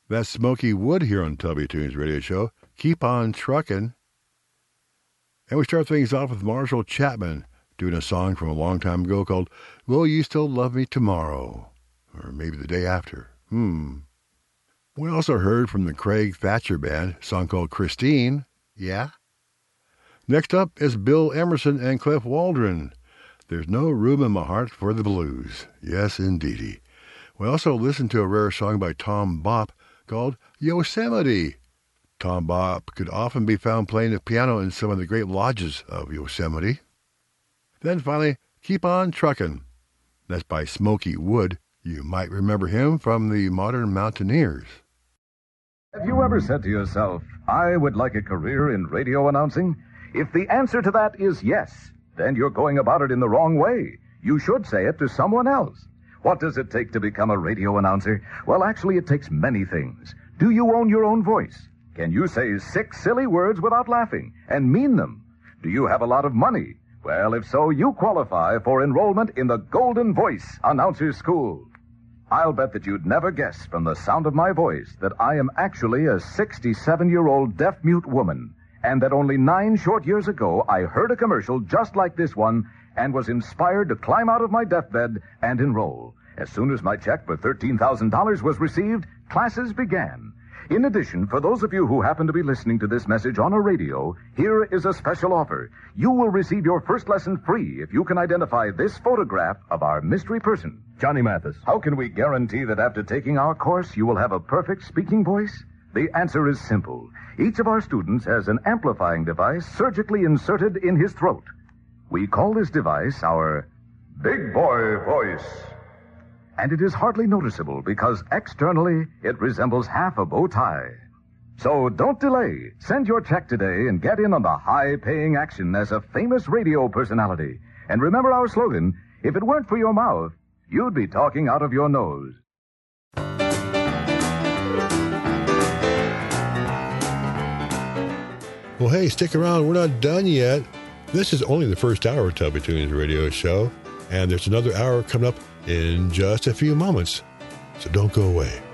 That's Smoky Wood here on Tubby Tunes Radio Show. Keep on trucking. And we start things off with Marshall Chapman doing a song from a long time ago called Will You Still Love Me Tomorrow? Or maybe the day after. We also heard from the Craig Thatcher Band, a song called Christine. Yeah? Next up is Bill Emerson and Cliff Waldron. There's no room in my heart for the blues. Yes, indeedy. We also listened to a rare song by Tom Bopp called Yosemite. Tom Bopp could often be found playing the piano in some of the great lodges of Yosemite. Then finally, Keep On Truckin'. That's by Smoky Wood. You might remember him from the Modern Mountaineers. Have you ever said to yourself, I would like a career in radio announcing? If the answer to that is yes, then you're going about it in the wrong way. You should say it to someone else. What does it take to become a radio announcer? Well, actually, it takes many things. Do you own your own voice? Can you say 6 silly words without laughing and mean them? Do you have a lot of money? Well, if so, you qualify for enrollment in the Golden Voice Announcer School. I'll bet that you'd never guess from the sound of my voice that I am actually a 67-year-old deaf-mute woman, and that only 9 short years ago I heard a commercial just like this one and was inspired to climb out of my deathbed and enroll. As soon as my check for $13,000 was received, classes began. In addition, for those of you who happen to be listening to this message on a radio, here is a special offer. You will receive your first lesson free if you can identify this photograph of our mystery person. Johnny Mathis. How can we guarantee that after taking our course, you will have a perfect speaking voice? The answer is simple. Each of our students has an amplifying device surgically inserted in his throat. We call this device our Big Boy Voice. And it is hardly noticeable because externally it resembles half a bow tie. So don't delay. Send your check today and get in on the high-paying action as a famous radio personality. And remember our slogan, if it weren't for your mouth, you'd be talking out of your nose. Well, hey, stick around. We're not done yet. This is only the first hour of Tubby Tunes Radio Show, and there's another hour coming up in just a few moments, so don't go away.